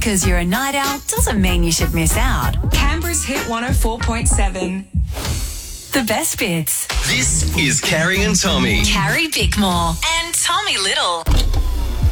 because you're a night owl doesn't mean you should miss out. Canberra's Hit 104.7. The best bits. This is Carrie and Tommy. Carrie Bickmore and Tommy Little.